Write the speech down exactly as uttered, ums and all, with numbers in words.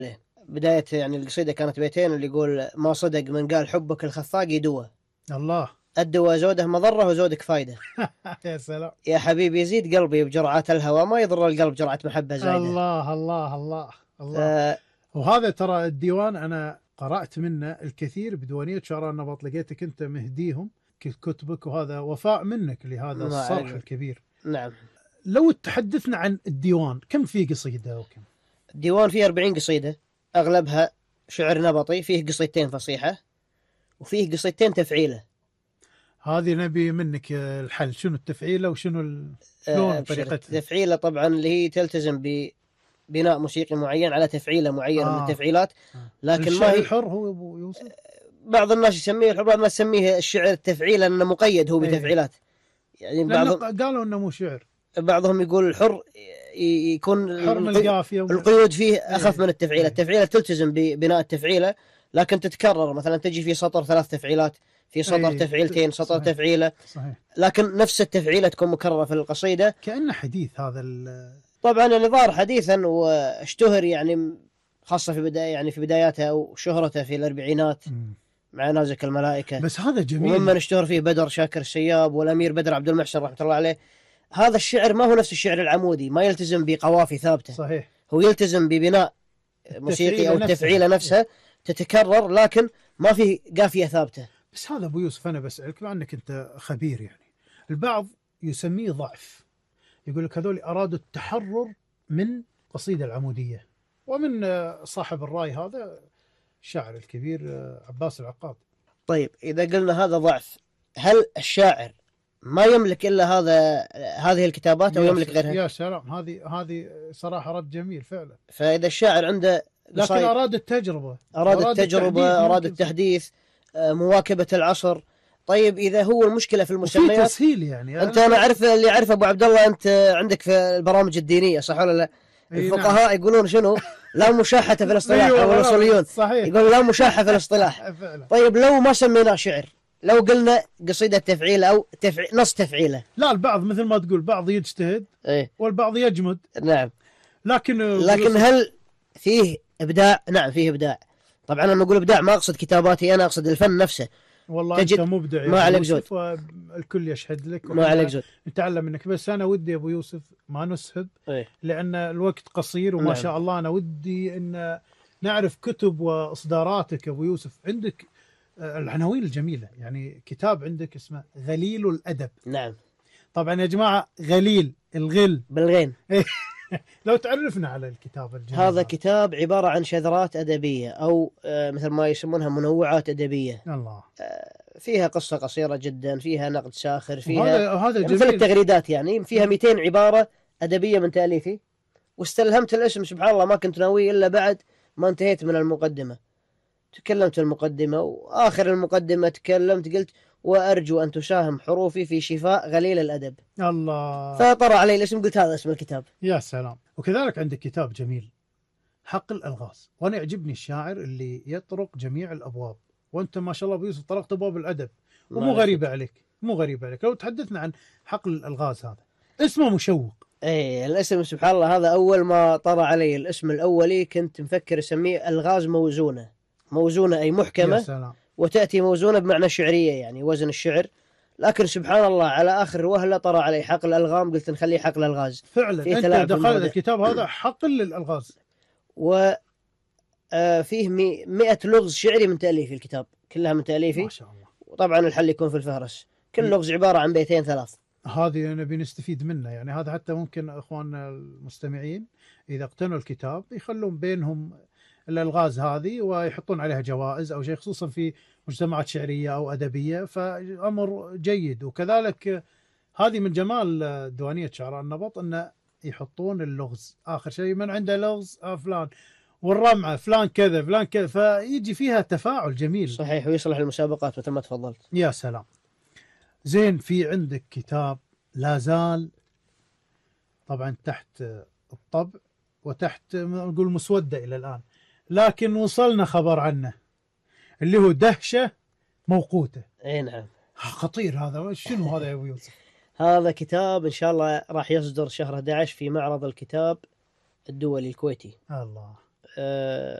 بداية يعني القصيدة كانت بيتين، اللي يقول: ما صدق من قال حبك الخفاق يدوى، الله. الدواء زوده مضرة وزودك فايدة. يا سلام. يا حبيبي يزيد قلبي بجرعات الهوى، ما يضر القلب جرعة محبة زايدة. الله الله الله ف... الله. وهذا ترى الديوان أنا قرأت منه الكثير بديوانية شعراء النبط، لقيتك أنت مهديهم كتبك، وهذا وفاء منك لهذا الصرح الكبير. نعم. لو تحدثنا عن الديوان، كم فيه قصيدة وكم؟ الديوان فيه أربعين قصيدة، أغلبها شعر نبطي، فيه قصيدتين فصيحة وفيه قصيدتين تفعيلة. هذه نبي منك الحل، شنو التفعيلة وشنو شلون طريقتها؟ التفعيلة طبعا اللي هي تلتزم ببناء موسيقي معين على تفعيلة معينة آه. من التفعيلات، لكن ما هي الحر هو أبو يوسف. بعض الناس يسميه الحر، بعض ما تسميه الشعر التفعيل لأنه مقيد هو بتفعيلات. يعني بعضهم قالوا انه مو شعر، بعضهم يقول الحر يكون القافية القيود فيه أخف من التفعيلة. التفعيلة تلتزم ببناء التفعيلة، لكن تتكرر، مثلا تجي في سطر ثلاث تفعيلات، في سطر أيه. تفعيلتين، سطر صحيح. تفعيلة صحيح. لكن نفس التفعيلة تكون مكررة في القصيدة، كأنه حديث هذا. طبعا يعني ظهر حديثا واشتهر يعني خاصة في بداية يعني في بداياته أو شهرته في الأربعينات م. مع نازك الملائكة. بس هذا جميل، وممن اشتهر فيه بدر شاكر السياب والأمير بدر عبد المحسن رحمة الله عليه. هذا الشعر ما هو نفس الشعر العمودي، ما يلتزم بقوافي ثابتة صحيح، هو يلتزم ببناء موسيقي أو التفعيلة نفسها, نفسها تتكرر، لكن ما في قافية ثابتة. بس هذا أبو يوسف أنا بسألك مع أنك أنت خبير، يعني البعض يسميه ضعف، يقول لك هذول أرادوا التحرر من قصيدة العمودية، ومن صاحب الرأي هذا الشاعر الكبير عباس العقاد. طيب إذا قلنا هذا ضعف، هل الشاعر ما يملك إلا هذا هذه الكتابات أو يملك غيرها؟ يا سلام، هذه هذه صراحة رد جميل فعلا. فإذا الشاعر عنده لكن أراد التجربة أراد, أراد التجربة أراد التحديث، مواكبة العصر. طيب إذا هو المشكلة في المسميات وفي تسهيل، يعني أنت أنا أعرف اللي أعرف أبو عبد الله، أنت عندك في البرامج الدينية صح ولا لا؟ الفقهاء نعم. يقولون شنو؟ لا مشاحة في الاصطلاح أو الأصوليون يقولون لا مشاحة في الاصطلاح. طيب لو ما سميناه شعر، لو قلنا قصيدة تفعيل أو تفعيل نص تفعيلة، لا البعض مثل ما تقول بعض يجتهد إيه؟ والبعض يجمد. نعم. لكن لكن هل فيه إبداع؟ نعم فيه إبداع. طبعا أنا أقول إبداع ما أقصد كتاباتي، أنا أقصد الفن نفسه. والله أنت مبدع ما عليك زود، والكل يشهد لك، ما عليك زود، نتعلم منك. بس أنا ودي أبو يوسف ما نسهب إيه؟ لأن الوقت قصير وما نعم. شاء الله أنا ودي أن نعرف كتب وإصداراتك أبو يوسف. عندك العناوين الجميلة، يعني كتاب عندك اسمه غليل الأدب. نعم. طبعا يا جماعة غليل الغل بالغين. لو تعرفنا على الكتاب الجميل. هذا كتاب عبارة عن شذرات أدبية أو مثل ما يسمونها منوعات أدبية. الله. فيها قصة قصيرة جدا، فيها نقد ساخر، فيها هذا هذا مثل التغريدات، يعني فيها مئتين عبارة أدبية من تأليفي. واستلهمت الاسم سبحان الله ما كنت ناوي إلا بعد ما انتهيت من المقدمة. تكلمت المقدمة وآخر المقدمة تكلمت قلت: وأرجو أن تساهم حروفي في شفاء غليل الأدب. الله. فطرى علي الاسم، قلت هذا اسم الكتاب. يا سلام. وكذلك عندك كتاب جميل حق الألغاز، وأنا يعجبني الشاعر اللي يطرق جميع الأبواب، وأنت ما شاء الله أبو يوسف طرقت أبواب الأدب ومو غريبة عليك، مو غريبة عليك. لو تحدثنا عن حق الألغاز، هذا اسمه مشوق. ايه الاسم سبحان الله، هذا أول ما طرى علي الاسم الأولي كنت مفكر اسميه ألغاز موزونة. موزونة أي محكمة. يا سلام. وتأتي موزونة بمعنى شعرية يعني وزن الشعر، لكن سبحان الله على آخر وهلة طرى علي حق الألغام، قلت نخليه حق الألغاز. فعلا أنت دخلت الكتاب هذا حق للألغاز، وفيه مئة لغز شعري من تأليفي، الكتاب كلها من تأليفي ما شاء الله. وطبعا الحل يكون في الفهرس، كل لغز عبارة عن بيتين ثلاث. هذه نبي نستفيد منه، يعني هذا حتى ممكن أخواننا المستمعين إذا اقتنوا الكتاب يخلون بينهم الألغاز هذه ويحطون عليها جوائز أو شيء، خصوصا في مجتمعات شعرية أو أدبية، فأمر جيد. وكذلك هذه من جمال ديوانية شعراء النبط أن يحطون اللغز آخر شيء، من عنده لغز آه فلان، والرمعة فلان كذا فلان كذا، فيجي فيها تفاعل جميل. صحيح، ويصلح المسابقات مثل ما تفضلت. يا سلام. زين، في عندك كتاب لا زال طبعا تحت الطبع وتحت نقول مسودة إلى الآن، لكن وصلنا خبر عنه اللي هو دهشة موقوتة. اي نعم. خطير هذا. شنو هذا يا ابو يوسف؟ هذا كتاب ان شاء الله راح يصدر شهر أحد عشر في معرض الكتاب الدولي الكويتي. الله. آه،